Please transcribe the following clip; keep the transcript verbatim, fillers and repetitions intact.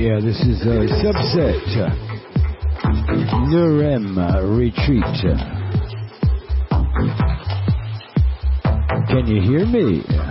Yeah, this is a subset. Nurem Retreat. Can you hear me?